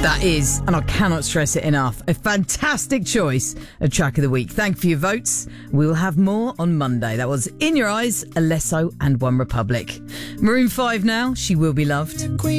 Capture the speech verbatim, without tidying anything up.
That is, and I cannot stress it enough, a fantastic choice of track of the week. Thank you for your votes. We'll have more on Monday. That was In Your Eyes, Alesso and One Republic. Maroon five now, She Will Be Loved.